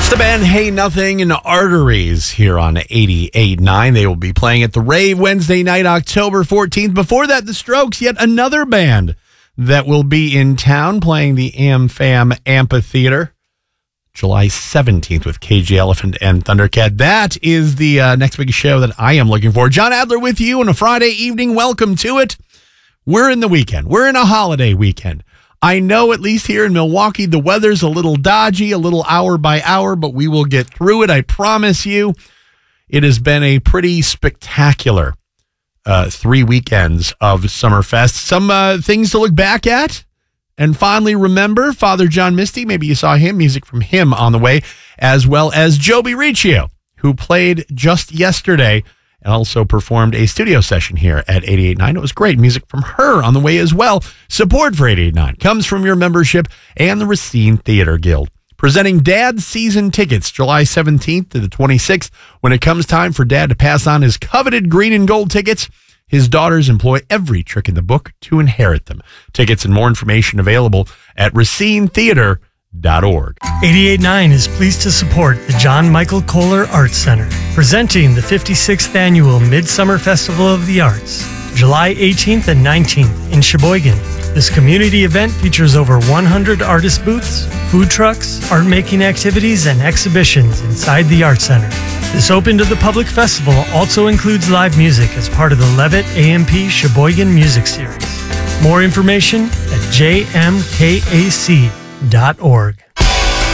It's the band Hey Nothing and Arteries here on 88.9. They will be playing at the Rave Wednesday night, October 14th. Before that, the Strokes, yet another band that will be in town playing the AmFam Amphitheater July 17th with KG Elephant and Thundercat. That is the next big show that I am looking for. John Adler with you on a Friday evening. Welcome to it. We're in the weekend. We're in a holiday weekend. I know at least here in Milwaukee, the weather's a little dodgy, a little hour by hour, but we will get through it. I promise you. It has been a pretty spectacular 3 weekends of Summerfest. Some things to look back at and fondly remember. Father John Misty, maybe you saw him, music from him on the way, as well as Joby Riccio, who played just yesterday and also performed a studio session here at 88.9. It was great. Music from her on the way as well. Support for 88.9 comes from your membership and the Racine Theater Guild. Presenting Dad's season tickets July 17th to the 26th. When it comes time for Dad to pass on his coveted green and gold tickets, his daughters employ every trick in the book to inherit them. Tickets and more information available at racinetheater.org. 88.9 is pleased to support the John Michael Kohler Arts Center, presenting the 56th Annual Midsummer Festival of the Arts, July 18th and 19th in Sheboygan. This community event features over 100 artist booths, food trucks, art-making activities, and exhibitions inside the Arts Center. This open to the public festival also includes live music as part of the Levitt AMP Sheboygan Music Series. More information at jmkac.org.